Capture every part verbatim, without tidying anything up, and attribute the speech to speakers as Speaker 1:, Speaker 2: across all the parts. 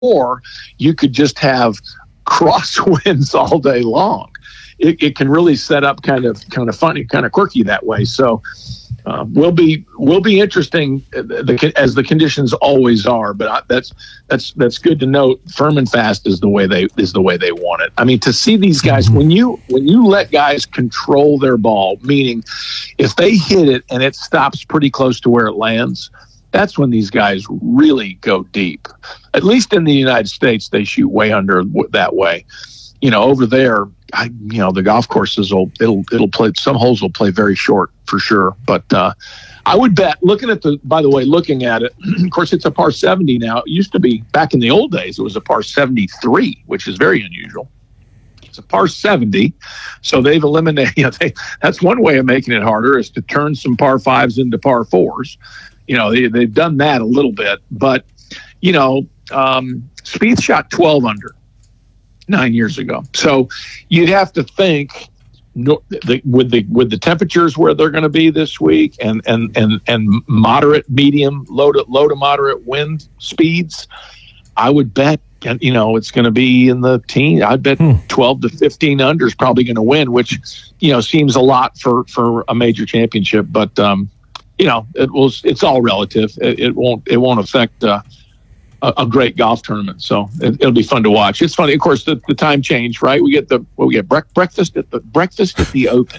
Speaker 1: or you could just have crosswinds all day long. It, it can really set up kind of kind of funny, kind of quirky that way. So uh, will be will be interesting uh, the, as the conditions always are. But I, that's that's that's good to note. Firm and fast is the way they is the way they want it. I mean, to see these guys when you when you let guys control their ball, meaning if they hit it and it stops pretty close to where it lands, that's when these guys really go deep. At least in the United States, they shoot way under that way. You know, over there, I, you know, the golf courses will it'll it'll play. Some holes will play very short for sure. But uh, I would bet, looking at the, by the way, looking at it, of course, it's a par seventy now. It used to be back in the old days, it was a par seventy-three, which is very unusual. It's a par seventy, so they've eliminated. You know, they, that's one way of making it harder is to turn some par fives into par fours. You know, they, they've done that a little bit, but you know, um, Spieth shot twelve under nine years ago. So you'd have to think no, the, with the with the temperatures where they're going to be this week, and and and and moderate, medium, low to low to moderate wind speeds, I would bet, you know, it's going to be in the teens. I bet hmm. twelve to fifteen under is probably going to win, which, you know, seems a lot for for a major championship, but um, you know, it was it's all relative. It, it won't it won't affect Uh, A, a great golf tournament, so it, it'll be fun to watch. It's funny, of course. The, the time change, right? We get the well, we get bre- breakfast at the breakfast at the Open.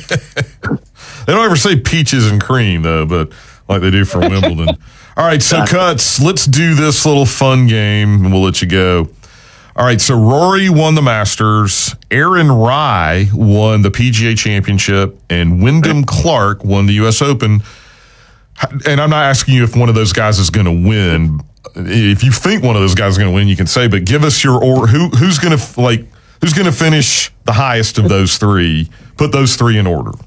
Speaker 2: They don't ever say peaches and cream though, but like they do for Wimbledon. All right, so Cuts, let's do this little fun game, and we'll let you go. All right, so Rory won the Masters, Aaron Rai won the P G A Championship, and Wyndham Clark won the U S Open. And I'm not asking you if one of those guys is going to win. If you think one of those guys is going to win, you can say, but give us your, or who, who's going to like, who's going to finish the highest of those three? Put those three in order.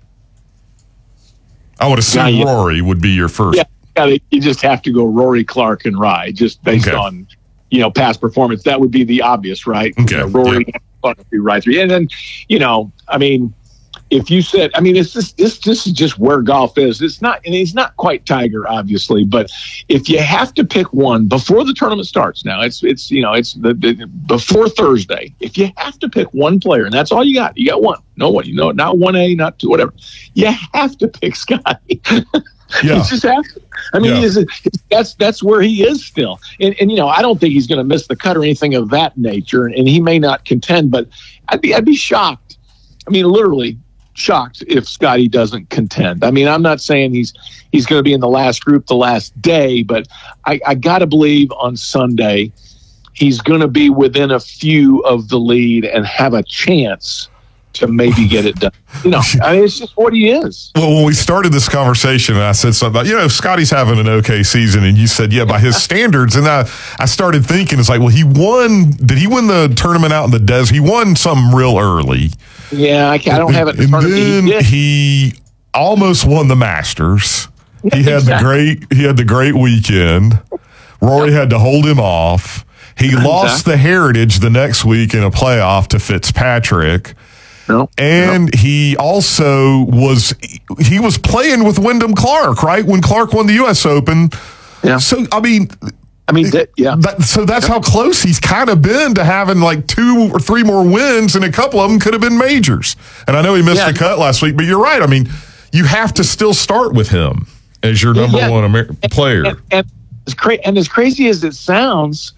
Speaker 2: I would assume yeah, yeah. Rory would be your first.
Speaker 1: Yeah, yeah, you just have to go Rory, Clark, and Rai, just based okay. on, you know, past performance. That would be the obvious, right?
Speaker 2: Okay.
Speaker 1: You know, Rory,
Speaker 2: yeah.
Speaker 1: Clark would be right three. And then, you know, I mean, if you said, I mean, it's just, this, this is just where golf is. It's not, and he's not quite Tiger, obviously, but if you have to pick one before the tournament starts, now it's, it's, you know, it's the, the before Thursday. If you have to pick one player, and that's all you got, you got one, no one, you know, not one A, not two, whatever. You have to pick Scotty. Yeah. You just have to. I mean, yeah. he is, that's that's where he is still. And, and you know, I don't think he's going to miss the cut or anything of that nature, and, and he may not contend, but I'd be, I'd be shocked. I mean, literally. shocked if Scotty doesn't contend. I mean, I'm not saying he's he's going to be in the last group the last day, but I, I got to believe on Sunday he's going to be within a few of the lead and have a chance to maybe get it done. You know, I mean, it's just what he is.
Speaker 2: Well, when we started this conversation, I said something about, you know, Scotty's having an okay season, and you said, yeah, by his standards. And I, I started thinking, it's like, well, he won. Did he win the tournament out in the desert? He won something real early.
Speaker 1: Yeah, I, can't, I don't have it in
Speaker 2: and
Speaker 1: front
Speaker 2: then
Speaker 1: of me.
Speaker 2: He, he almost won the Masters. He had
Speaker 1: exactly.
Speaker 2: the great. He had the great weekend. Rory had to hold him off. He exactly. lost the Heritage the next week in a playoff to Fitzpatrick.
Speaker 1: No,
Speaker 2: and
Speaker 1: no.
Speaker 2: he also was he was playing with Wyndham Clark, right? When Clark won the U S Open.
Speaker 1: Yeah.
Speaker 2: So I mean,
Speaker 1: I mean, that, yeah.
Speaker 2: That, so that's how close he's kind of been to having like two or three more wins, and a couple of them could have been majors. And I know he missed
Speaker 1: yeah.
Speaker 2: the cut last week, but you're right. I mean, you have to still start with him as your number
Speaker 1: yeah.
Speaker 2: one Amer- player.
Speaker 1: And, and, and, as cra- and as crazy as it sounds,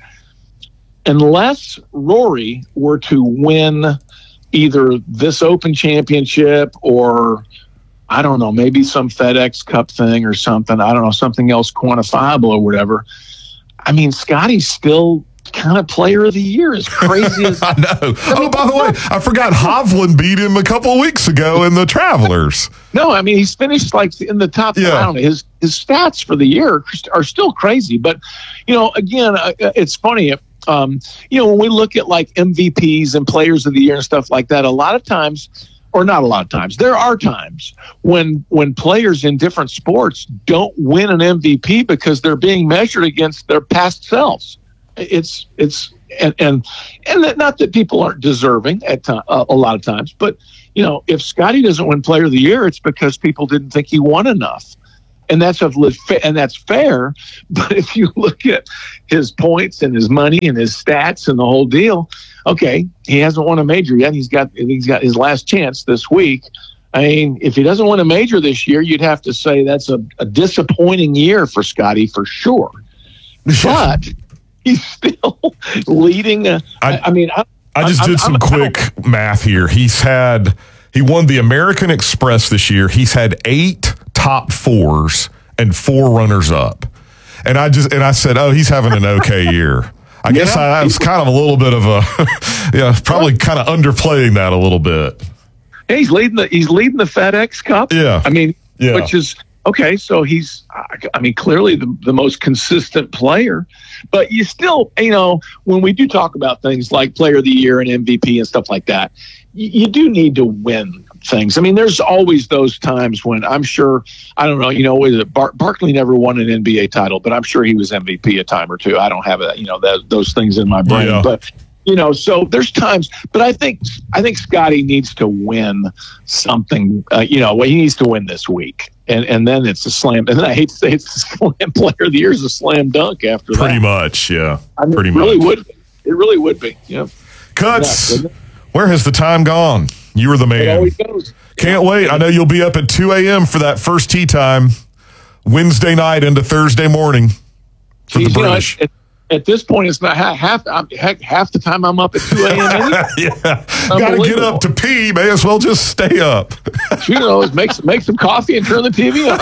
Speaker 1: unless Rory were to win either this Open Championship or, I don't know, maybe some FedEx Cup thing or something, I don't know, something else quantifiable or whatever, I mean, Scotty's still kind of player of the year, as crazy as...
Speaker 2: I know. I mean, oh, by the way, I forgot Hovland beat him a couple of weeks ago in the Travelers.
Speaker 1: No, I mean, he's finished like in the top, yeah. I don't know, his, his stats for the year are still crazy. But, you know, again, uh, it's funny, Um, you know, when we look at like M V Ps and players of the year and stuff like that, a lot of times, or not a lot of times, there are times when when players in different sports don't win an M V P because they're being measured against their past selves. It's it's and and, and that, not that people aren't deserving at time, uh, a lot of times, but you know, if Scotty doesn't win Player of the Year, it's because people didn't think he won enough. and that's a, and that's fair. But if you look at his points and his money and his stats and the whole deal, okay, he hasn't won a major yet. He's got he's got his last chance this week. I mean, if he doesn't win a major this year, you'd have to say that's a, a disappointing year for Scotty for sure. But he's still leading. A, I, I mean, I,
Speaker 2: I just
Speaker 1: I,
Speaker 2: did
Speaker 1: I,
Speaker 2: some
Speaker 1: I
Speaker 2: quick math here. He's had he won the American Express this year. He's had eight top fours and four runners up. And I just and I said, oh, he's having an okay year. I yeah, guess I, I was kind of a little bit of a, yeah, probably kind of underplaying that a little bit.
Speaker 1: Yeah, he's leading the he's leading the FedEx Cup.
Speaker 2: Yeah,
Speaker 1: I mean,
Speaker 2: yeah.
Speaker 1: which is okay. So he's, I mean, clearly the, the most consistent player. But you still, you know, when we do talk about things like Player of the Year and M V P and stuff like that, you, you do need to win things. I mean, there's always those times when I'm sure, I don't know, you know, was it Bar- Barkley never won an N B A title, but I'm sure he was M V P a time or two. I don't have a, you know, that, those things in my brain,
Speaker 2: yeah.
Speaker 1: but you know, so there's times, but I think, I think Scotty needs to win something, uh, you know, well, he needs to win this week. And and then it's a slam. And then I hate to say it's a slam player of the year is a slam dunk after
Speaker 2: Pretty
Speaker 1: that.
Speaker 2: much, yeah.
Speaker 1: I mean,
Speaker 2: Pretty
Speaker 1: it really
Speaker 2: much.
Speaker 1: would be. It really would be. Yeah.
Speaker 2: Cuts,
Speaker 1: Yeah,
Speaker 2: where has the time gone? You were the
Speaker 1: it
Speaker 2: man.
Speaker 1: always goes.
Speaker 2: Can't wait. I know you'll be up at two a.m. for that first tee time Wednesday night into Thursday morning for
Speaker 1: Jeez,
Speaker 2: the
Speaker 1: you know,
Speaker 2: British.
Speaker 1: at, at this point, it's not half, half, I'm, heck, half the time I'm up at two a.m. anyway.
Speaker 2: Yeah. Got to get up to pee. May as well just stay up.
Speaker 1: You know, make, make some coffee and turn the T V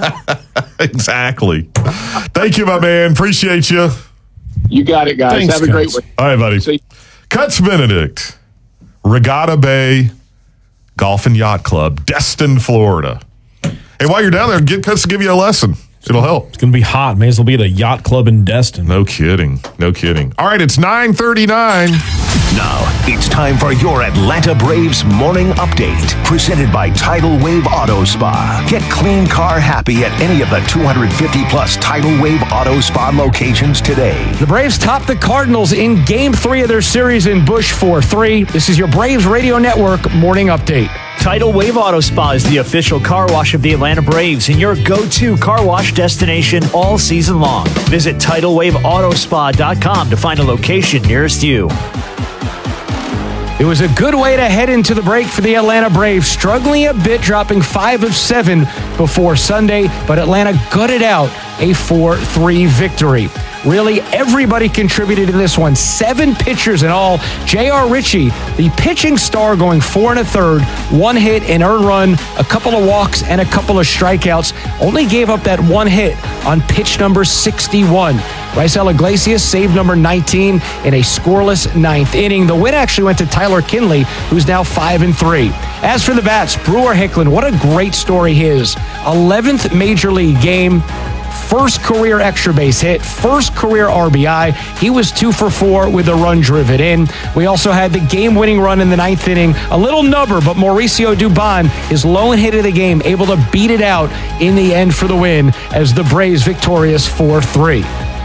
Speaker 1: on.
Speaker 2: Exactly. Thank you, my man. Appreciate you.
Speaker 1: You got it, guys.
Speaker 3: Thanks,
Speaker 1: Have a great
Speaker 3: guys.
Speaker 1: week.
Speaker 2: All right, buddy.
Speaker 1: See.
Speaker 2: Cuts Benedict, Regatta Bay Golf and Yacht Club, Destin, Florida. Hey, while you're down there, get Cuts to give you a lesson. It'll help.
Speaker 3: It's going to be hot. May as well be at a yacht club in Destin.
Speaker 2: No kidding. No kidding. All right, it's nine thirty-nine.
Speaker 4: Now, it's time for your Atlanta Braves morning update. Presented by Tidal Wave Auto Spa. Get clean car happy at any of the two hundred fifty plus Tidal Wave Auto Spa locations today.
Speaker 5: The Braves topped the Cardinals in Game three of their series in Busch four three. This is your Braves Radio Network morning update.
Speaker 6: Tidal Wave Auto Spa is the official car wash of the Atlanta Braves and your go-to car wash destination all season long. Visit tidal wave auto spa dot com to find a location nearest you.
Speaker 5: It was a good way to head into the break for the Atlanta Braves, struggling a bit, dropping five of seven before Sunday, but Atlanta gutted out a four three victory. Really, everybody contributed in this one. Seven pitchers in all. J R. Ritchie, the pitching star, going four and a third, one hit, an earned run, a couple of walks, and a couple of strikeouts. Only gave up that one hit on pitch number sixty-one. Raisel Iglesias saved number nineteen in a scoreless ninth inning. The win actually went to Tyler Kinley, who's now five and three. As for the bats, Brewer Hicklin, what a great story his. eleventh major league game. First career extra base hit, first career R B I. He was two for four with a run driven in. We also had the game-winning run in the ninth inning. A little nubber, but Mauricio Dubon, his lone hit of the game, able to beat it out in the end for the win as the Braves victorious four three.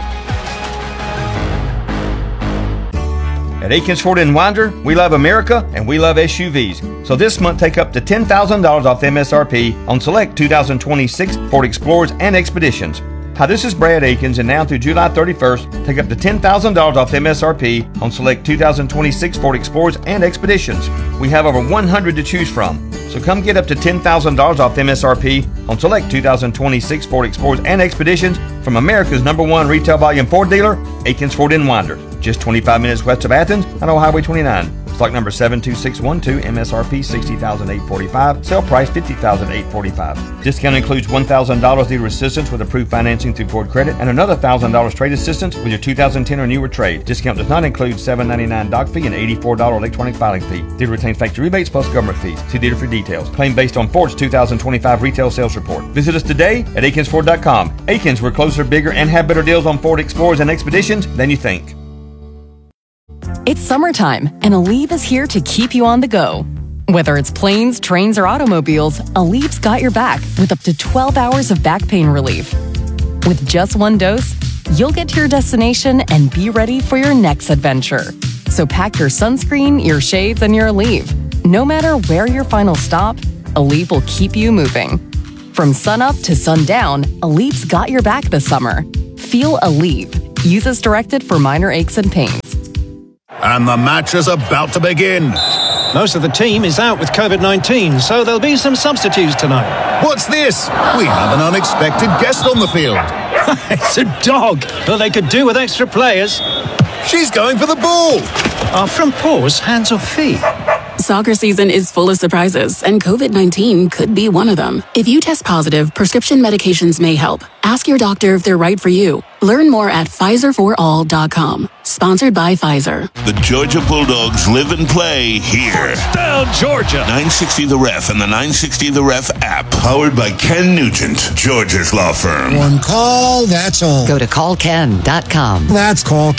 Speaker 7: At Akins Ford in Winder, we love America and we love S U Vs. So this month, take up to ten thousand dollars off M S R P on select two thousand twenty-six Ford Explorers and Expeditions. Hi, this is Brad Akins, and now through July thirty-first, take up to ten thousand dollars off M S R P on select two thousand twenty-six Ford Explorers and Expeditions. We have over one hundred to choose from. So come get up to ten thousand dollars off M S R P on select two thousand twenty-six Ford Explorers and Expeditions from America's number one retail volume Ford dealer, Akins Ford in Winder. Just twenty-five minutes west of Athens on Old Highway twenty-nine. Stock number seven two six one two, M S R P sixty thousand eight hundred forty-five dollars, sale price fifty thousand eight hundred forty-five dollars. Discount includes one thousand dollars dealer assistance with approved financing through Ford Credit and another one thousand dollars trade assistance with your two thousand ten or newer trade. Discount does not include seven dollars and ninety-nine cents doc fee and eighty-four dollars electronic filing fee. Dealer retains factory rebates plus government fees. See dealer for details. Claim based on Ford's two thousand twenty-five retail sales report. Visit us today at akins ford dot com. Akins, we're closer, bigger, and have better deals on Ford Explorers and Expeditions than you think.
Speaker 8: It's summertime, and Aleve is here to keep you on the go. Whether it's planes, trains, or automobiles, Aleve's got your back with up to twelve hours of back pain relief. With just one dose, you'll get to your destination and be ready for your next adventure. So pack your sunscreen, your shades, and your Aleve. No matter where your final stop, Aleve will keep you moving. From sunup to sundown, Aleve got your back this summer. Feel Aleve. Use as directed for minor aches and pains.
Speaker 9: And the match is about to begin.
Speaker 10: Most of the team is out with COVID nineteen, so there'll be some substitutes tonight.
Speaker 9: What's this? We have an unexpected guest on the field.
Speaker 10: It's a dog. Well, they could do with extra players.
Speaker 9: She's going for the ball.
Speaker 10: Are front paws hands or feet?
Speaker 11: Soccer season is full of surprises, and COVID nineteen could be one of them. If you test positive, prescription medications may help. Ask your doctor if they're right for you. Learn more at Pfizer for all dot com. Sponsored by Pfizer.
Speaker 12: The Georgia Bulldogs live and play here.
Speaker 10: Down, Georgia.
Speaker 12: nine sixty The Ref and the nine sixty The Ref app. Powered by Ken Nugent, Georgia's law firm.
Speaker 13: One call, that's all.
Speaker 14: Go to call ken dot com.
Speaker 13: That's call Ken.